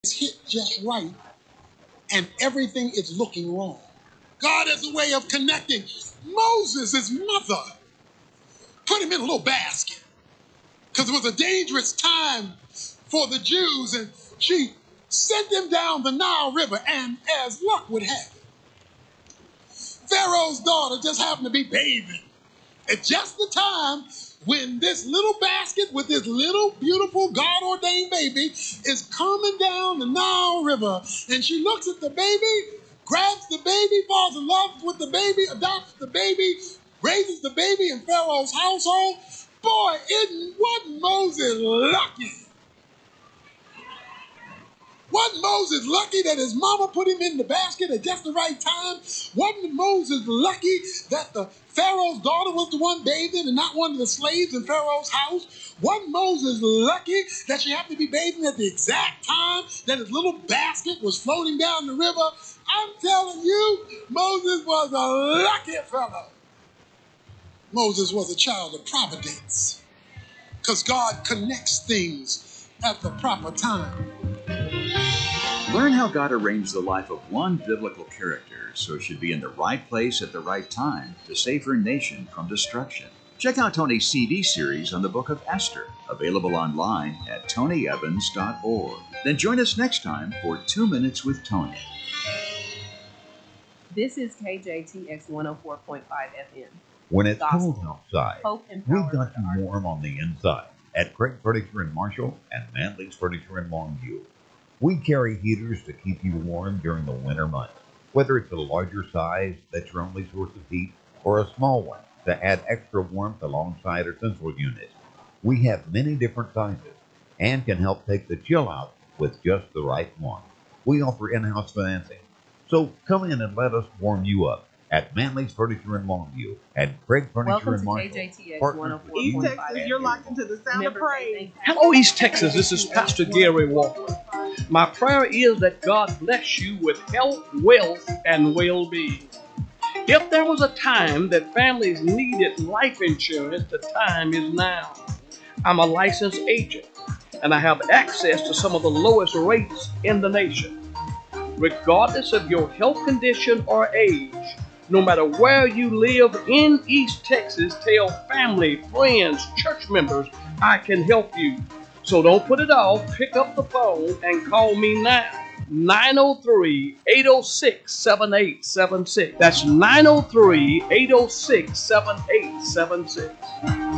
is hit just right and everything is looking wrong. God has a way of connecting. Moses' mother put him in a little basket because it was a dangerous time for the Jews, and she sent him down the Nile River, and as luck would have it, Pharaoh's daughter just happened to be bathing at just the time when this little basket with this little beautiful God-ordained baby is coming down the Nile River. And she looks at the baby, grabs the baby, falls in love with the baby, adopts the baby, raises the baby in Pharaoh's household. Boy, wasn't Moses lucky? Wasn't Moses lucky that his mama put him in the basket at just the right time? Wasn't Moses lucky that the Pharaoh's daughter was the one bathing and not one of the slaves in Pharaoh's house? Wasn't Moses lucky that she happened to be bathing at the exact time that his little basket was floating down the river? I'm telling you, Moses was a lucky fellow. Moses was a child of providence because God connects things at the proper time. Learn how God arranged the life of one biblical character so she'd be in the right place at the right time to save her nation from destruction. Check out Tony's CD series on the book of Esther, available online at tonyevans.org. Then join us next time for 2 Minutes with Tony. This is KJTX 104.5 FM. When it's Gospel. cold outside, Hope and we've power got to our you warm on the inside at Craig Furniture in Marshall and Manley's Furniture in Longview. We carry heaters to keep you warm during the winter months. Whether it's a larger size that's your only source of heat or a small one to add extra warmth alongside our central unit, we have many different sizes and can help take the chill out with just the right one. We offer in-house financing. So come in and let us warm you up at Manley's Furniture in Longview and Craig Furniture Welcome in to Marshall. KJTX Partners with 104.5. East Texas, you're locked into the sound of praise. Hello, East Texas. This is Pastor Gary Walker. My prayer is that God bless you with health, wealth, and well-being. If there was a time that families needed life insurance, the time is now. I'm a licensed agent, and I have access to some of the lowest rates in the nation. Regardless of your health condition or age, no matter where you live in East Texas, tell family, friends, church members, I can help you. So don't put it off. Pick up the phone and call me now. 903-806-7876. That's 903-806-7876.